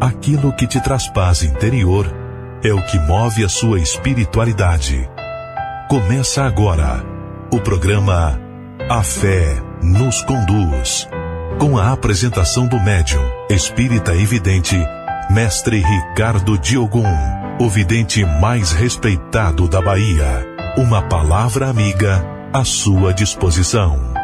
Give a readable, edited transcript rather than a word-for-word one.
aquilo que te traz paz interior, é o que move a sua espiritualidade. Começa agora o programa A Fé nos Conduz, com a apresentação do médium, espírita e vidente, mestre Ricardo Diogum, o vidente mais respeitado da Bahia. Uma palavra amiga à sua disposição.